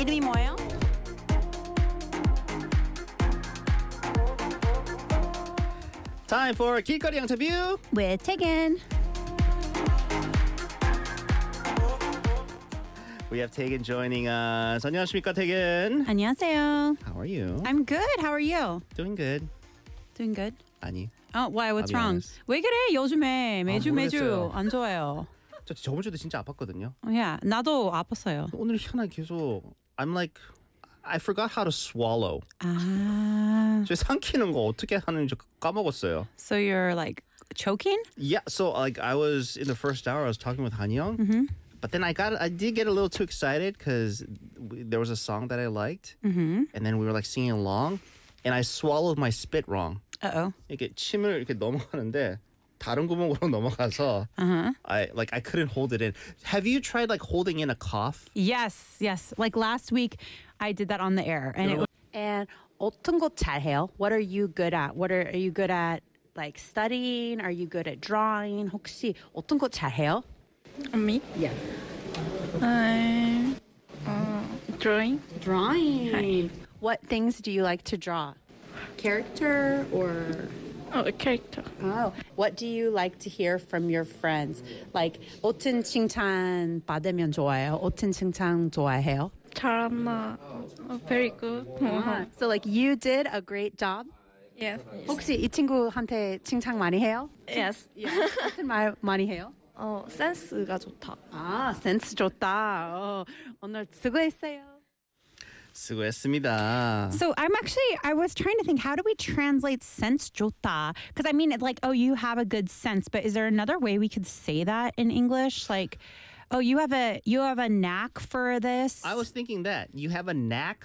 이름이 뭐예요? Time for 길거리 인터뷰. With Tegan. We have Tegan joining us. 안녕하십니까, Tegan? 안녕하세요. How are you? I'm good. How are you? Doing good. Doing good? 아니, Oh, why? What's I'll be wrong? honest. 왜 그래? 요즘에 매주 모르겠어요. 안 좋아요. 저 저번 주도 진짜 아팠거든요. Yeah, 나도 아팠어요. 오늘 희한하게 계속 I'm like I forgot how to swallow. 아, 저 삼키는 거 어떻게 하는지 까먹었어요. so you're like choking? Yeah, so like I was in the first hour I was talking with Hanyoung. But then I did get a little too excited because there was a song that I liked, and then we were like singing along, and I swallowed my spit wrong. Uh-oh. 이렇게 침을 이렇게 넘어가는데 다른 구멍으로 넘어가서 I couldn't hold it in. Have you tried like holding in a cough? Yes. Like last week, I did that on the air, and it was. And 어떤 거 잘해요? What are you good at? Are you good at like studying? Are you good at drawing? 혹시 어떤 거 잘해요? Me? Yeah. I'm drawing. Drawing. What things do you like to draw? Character or Oh, a character. oh, what do you like to hear from your friends? Like 어떤 칭찬 받으면 좋아요? 어떤 칭찬 좋아해요? 잘한다. Very good. So like you did a great job. Yes. 혹시 이 친구한테 칭찬 많이 해요? Yes. 같은 말 많이 해요? 센스가 좋다. 아, 센스 좋다. 오늘 수고했어요. 수고했습니다. So I was trying to think, how do we translate sense 좋다? Because I mean, it's like, oh, you have a good sense, but is there another way we could say that in English? Like, oh, you have a knack for this. I was thinking that you have a knack